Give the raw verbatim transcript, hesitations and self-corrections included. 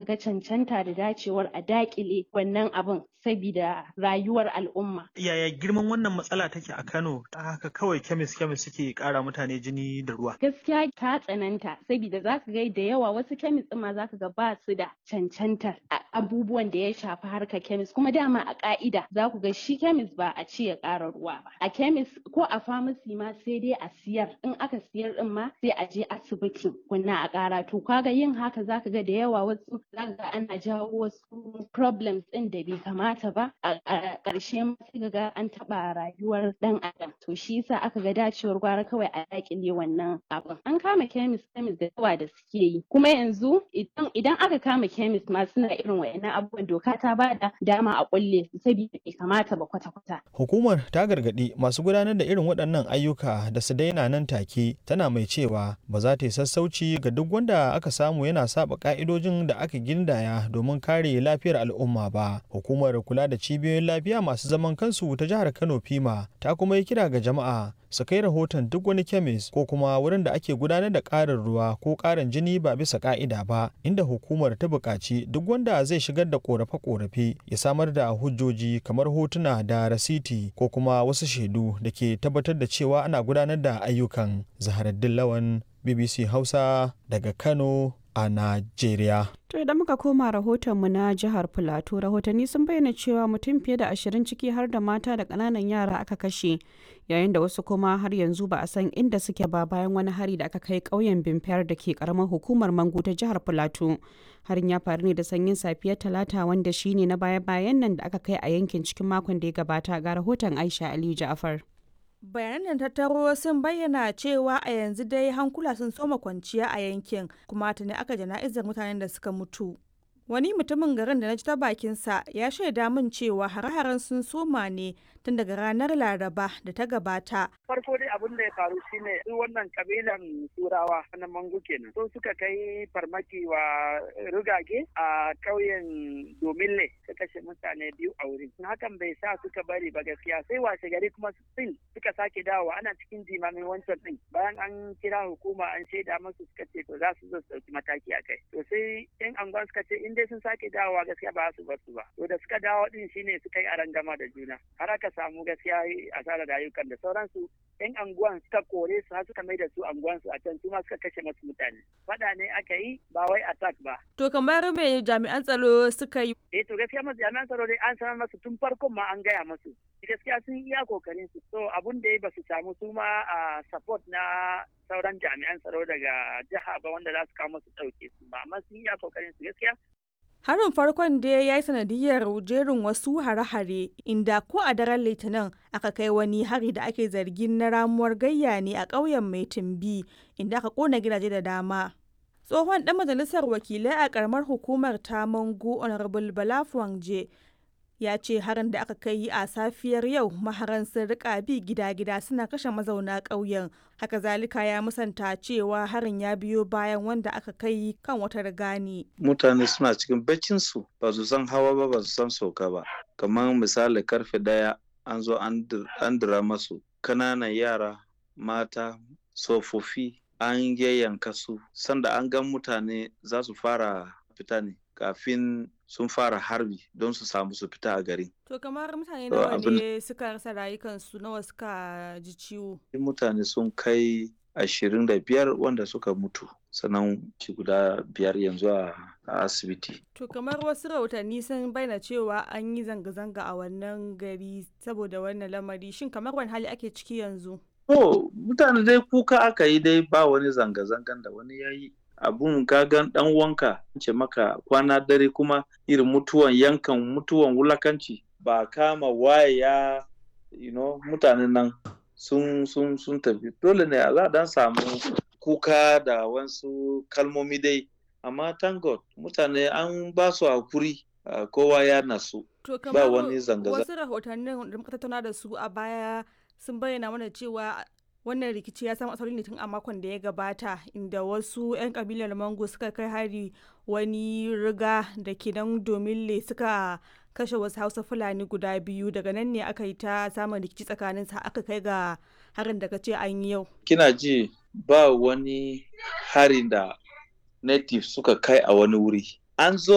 ga cancanta da dacewar a daƙile wannan abin sabida rayuwar al'umma. Yaya girman wannan matsala take a Kano ta haka kawai kemis kemis suke ƙara mutane jini da ruwa? Gaskiya ta tsananta sabida za ka ga da yawa wasu kemis ɗin ma za ka ga ba su da cancantar abubuwan da ya shafi harkar kemis, kuma dama a ƙa'ida za ku ga shi kemis ba a ce ya ƙara ruwa ba. A kemis ko a famasi ma sai dai a siyar, in aka siyar ɗin ma sai a je asibiti kunna a ƙara. To kaga yin haka za ka ga da yawa wasu za ka ga ana jawo wasu problems ɗin da bai kamata ba, a ƙarshe ma sai ga an taɓa rayuwar ɗan adam. To shi yasa aka ga dacewar gwara kawai a daƙile wannan abin. An kama kemis kemis da yawa da suke yi, kuma yanzu idan idan aka kama kemis ma suna irin wayannan abubuwan, doka ta bada dama a kulle su saboda bai kamata ba kwata-kwata. Hukumar ta gargaɗi masu gudanar da irin waɗannan ayyuka da su daina nan take, tana mai cewa ba za ta yi sassauci ga duk wanda aka samu yana saba ka'idojin da aka gindaya domin kare lafiyar al'umma ba. Hukumar kula da cibiyoyin lafiya masu zaman kansu ta jihar Kano Fima ta kuma yi kira ga jama'a su kai rahoton duk wani kemis ko kuma wurin da ake gudanar da ƙarin ruwa ko ƙarin jini ba bisa ƙa'ida ba, inda hukumar ta buƙaci duk wanda zai shigar da ƙorafe-ƙorafe ya samar da hujjoji kamar hotuna da rasiti ko kuma wasu shaidu da ke tabbatar da cewa ana gudanar da ayyukan. Zaharaddin Lawan, B B C Hausa daga Kano a Najeriya. To idan muka koma rahotonmu na jihar Filato, rahotanni sun bayyana cewa mutum fiye da ashirin ciki har da mata da ƙananan yara aka kashe, yayin da wasu kuma har yanzu ba a san inda suke ba bayan wani hari da aka kai ƙauyen Bimfiyar da ke ƙaramar hukumar Mangu ta jihar Filato. Harin ya faru ne da sanyin safiyar Talata, wanda shine na baya-bayan nan da aka kai a yankin cikin makon da ya gabata. Ga rahoton Aisha Aliyu Ja'afar. Bayanan tattaro sun bayyana cewa a yanzu dai hankula sun soma kwanciya a yankin, kuma tuni aka jana'izar mutanen da suka mutu. Wani mutumin garin da na ji ta bakinsa ya shaida min cewa hare-haren sun soma ne tun daga ranar Laraba da ta gabata. Farko dai abin da ya faru shine su wannan kabilan Turawa na Mangu kenan. So suka kai farmaki wa rugage a ƙauyen Domille, suka kashe mutane biyu a wurin. Hakan bai sa suka bari ba gaskiya, sai washe gari kuma still suka sake dawowa, ana cikin jimamin wancan din. Bayan an kira hukuma an shaida masu, suka ce to za su zo su ɗauki mataki a kai. To sai yan anguwan suka ce in dai sun sake dawowa gaskiya ba su bar su ba. To da suka dawo din shine suka yi arangama da juna, har aka samu gaskiya asarar rayukan da sauransu. Yan anguwan suka kore su har suka mai da su anguwan su a can, su ma suka kashe masu mutane. Fada ne aka yi, ba wai attack ba. To kamar me jami'an tsaro suka yi? Eh to gaskiya masu jami'an tsaro dai an sanar masu tun farkon ma an gaya masu. Gaskiya sun iya kokarin su. So abun da ya ba su samu su ma a support na sauran jami'an tsaro daga jiha ba wanda za su kawo masu ɗauke su ba, amma sun iya kokarin su gaskiya. Harin farkon da ya yi sanadiyar jerin wasu hare-hare, inda ko a daren Litinin aka kai wani hari da ake zargin na ramuwar gayya ne a ƙauyen Mai Tumbi, inda aka ƙona gidaje da dama. Tsohon ɗan majalisar wakilai a ƙaramar hukumar ta Mangu, Honorable Bala Fuangje, ya ce harin da aka kai a safiyar yau maharan sun rika bi gida-gida suna kashe mazauna ƙauyen. Haka zalika ya musanta cewa harin ya biyo bayan wanda aka kai kan wata rigani. Mutane suna cikin baccinsu, ba su san hawa ba, ba su san sauka ba. Kamar misali karfe daya an zo an dira masu kananan yara, mata, tsofaffi an yayyanka su. Sanda an gan mutane za su fara fita ne kafin sun fara harbi don su samu su fita a gari. To kamar mutane nawa ne suka rasa rayukansu, nawa suka ji ciwo? Mutane sun kai ashirin da biyar wanda suka mutu, sannan ci guda biyar yanzu a asibiti. To kamar wasu rahotanni sun bayyana cewa an yi zanga-zanga a wannan gari saboda wannan lamari, shin kamar wani hali ake ciki yanzu? To mutane dai kuka aka yi, dai ba wani zanga-zangan da wani ya yi. Abun gagan dan wanka ce maka kwana dare, kuma irin mutuwan yankan mutuwan wulakanci ba kama waye ya you know mutanen nan sun sun sun tafi. Dole ne a za dan samu kuka da wasu kalmomi dai, amma thank God mutane an ba su hakuri, kowa ya nasu. Ba wani zanga-zanga. Wasu rahotannin da muka tattauna da su a baya sun bayyana mana cewa wannan rikici ya samu asali ne tun a makon da ya gabata, inda wasu 'yan kabilar Mangu suka kai hari wani riga da ke nan Domille, suka kashe wasu Hausa Fulani guda biyu. Daga nan ne aka yi ta samun rikici tsakanin sa, aka kai ga harin da kace an yi yau. Kina ji ba wani harin da native suka kai a wani wuri. An zo